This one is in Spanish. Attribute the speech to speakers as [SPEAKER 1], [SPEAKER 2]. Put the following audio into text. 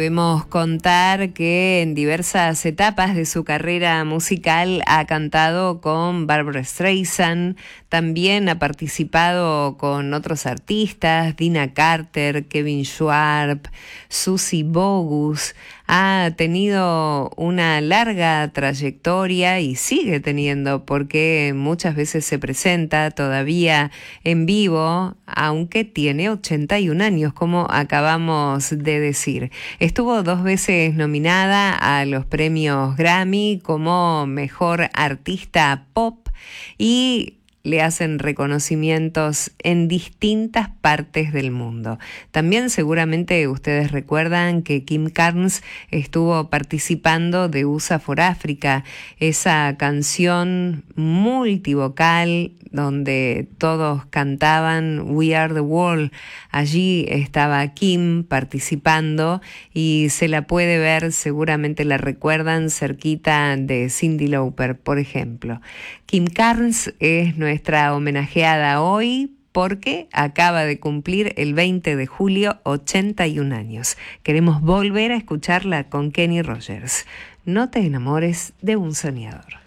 [SPEAKER 1] Podemos contar que en diversas etapas de su carrera musical ha cantado con Barbra Streisand, también ha participado con otros artistas, Dina Carter, Kevin Schwartz, Susie Bogus. Ha tenido una larga trayectoria y sigue teniendo, porque muchas veces se presenta todavía en vivo, aunque tiene 81 años, como acabamos de decir. Estuvo 2 veces nominada a los premios Grammy como Mejor Artista Pop y le hacen reconocimientos en distintas partes del mundo. También seguramente ustedes recuerdan que Kim Carnes estuvo participando de USA for Africa, esa canción multivocal donde todos cantaban We Are the World. Allí estaba Kim participando y se la puede ver, seguramente la recuerdan, cerquita de Cyndi Lauper, por ejemplo. Kim Carnes es nuestra homenajeada hoy porque acaba de cumplir el 20 de julio 81 años. Queremos volver a escucharla con Kenny Rogers. No te enamores de un soñador.